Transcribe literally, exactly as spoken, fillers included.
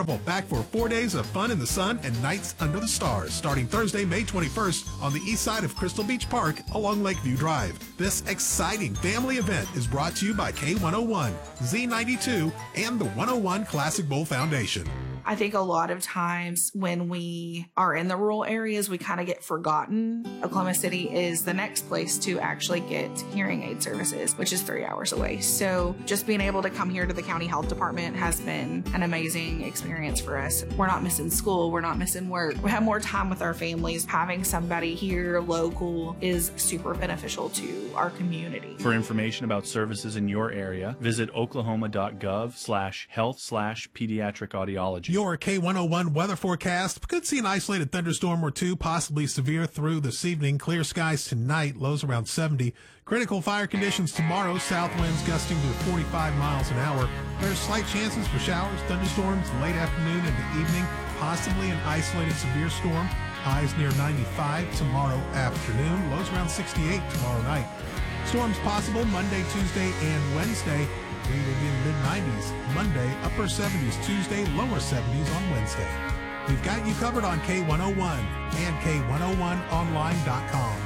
Carnival back for four days of fun in the sun and nights under the stars, starting Thursday, May twenty-first on the east side of Crystal Beach Park along Lakeview Drive. This exciting family event is brought to you by K one oh one, Z ninety-two, and the one oh one Classic Bowl Foundation. I think a lot of times when we are in the rural areas, we kind of get forgotten. Oklahoma City is the next place to actually get hearing aid services, which is three hours away. So just being able to come here to the county health department has been an amazing experience for us. We're not missing school. We're not missing work. We have more time with our families. Having somebody here local is super beneficial to our community. For information about services in your area, visit oklahoma.gov slash health slash pediatric audiology. Your K one oh one weather forecast. Could see an isolated thunderstorm or two, possibly severe through this evening. Clear skies tonight, lows around seventy. Critical fire conditions tomorrow, south winds gusting to forty-five miles an hour. There's slight chances for showers, thunderstorms late afternoon and the evening, possibly an isolated severe storm. Highs near ninety-five tomorrow afternoon, lows around sixty-eight tomorrow night. Storms possible Monday, Tuesday, and Wednesday. We will be in the mid nineties Monday, upper seventies Tuesday, lower seventies on Wednesday. We've got you covered on K one oh one and K one oh one online dot com.